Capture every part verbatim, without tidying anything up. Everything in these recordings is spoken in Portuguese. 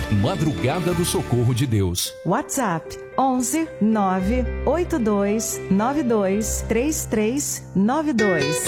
Madrugada do Socorro de Deus. WhatsApp onze nove oito dois nove dois três três nove dois.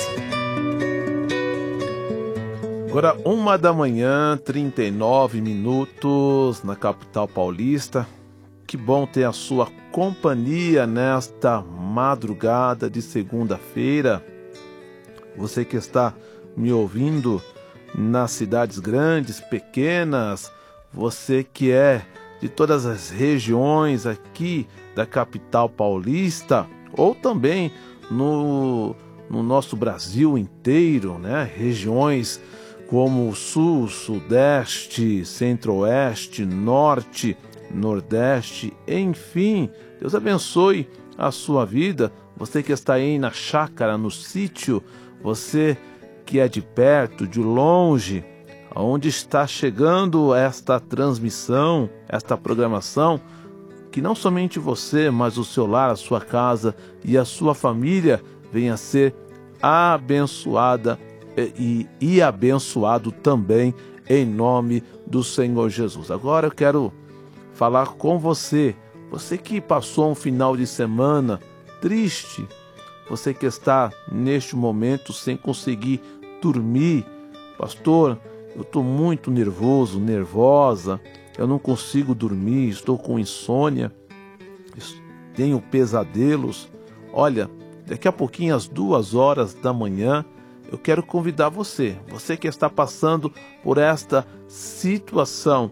Agora, uma da manhã, trinta e nove minutos, na capital paulista. Que bom ter a sua companhia nesta madrugada de segunda-feira. Você que está me ouvindo nas cidades grandes, pequenas, você que é de todas as regiões aqui da capital paulista, ou também no, no nosso Brasil inteiro, né? Regiões como o Sul, Sudeste, Centro-Oeste, Norte, Nordeste, enfim. Deus abençoe a sua vida. Você que está aí na chácara, no sítio, você que é de perto, de longe, aonde está chegando esta transmissão, esta programação, que não somente você, mas o seu lar, a sua casa e a sua família venha a ser abençoada e, e abençoado também em nome do Senhor Jesus. Agora eu quero falar com você, você que passou um final de semana triste, você que está neste momento sem conseguir dormir. Pastor, eu estou muito nervoso, nervosa, eu não consigo dormir, estou com insônia, tenho pesadelos. Olha, daqui a pouquinho, às duas horas da manhã, eu quero convidar você, você que está passando por esta situação,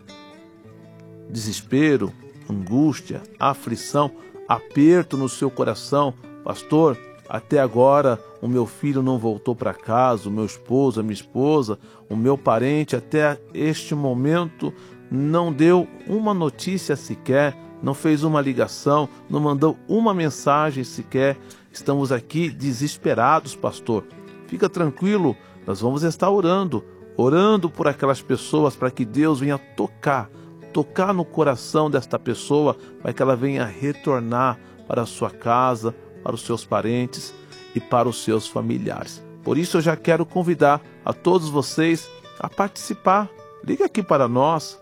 desespero, angústia, aflição, aperto no seu coração. Pastor, até agora o meu filho não voltou para casa, o meu esposo, a minha esposa, o meu parente até este momento não deu uma notícia sequer, não fez uma ligação, não mandou uma mensagem sequer. Estamos aqui desesperados, pastor. Fica tranquilo, nós vamos estar orando, orando por aquelas pessoas para que Deus venha tocar, tocar no coração desta pessoa, para que ela venha retornar para a sua casa, para os seus parentes e para os seus familiares. Por isso eu já quero convidar a todos vocês a participar. Liga aqui para nós.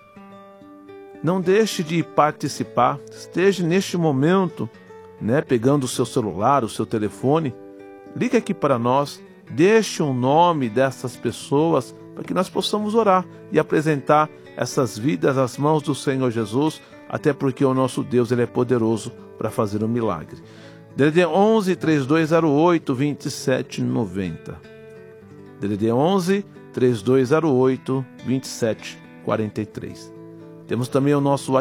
Não deixe de participar. Esteja neste momento, né, pegando o seu celular, o seu telefone. Liga aqui para nós. Deixe o nome dessas pessoas para que nós possamos orar e apresentar essas vidas às mãos do Senhor Jesus, até porque o nosso Deus ele é poderoso para fazer um milagre. D D D onze, três dois zero oito, vinte e sete noventa. D D D onze, três dois zero oito, vinte e sete quarenta e três. Temos também o nosso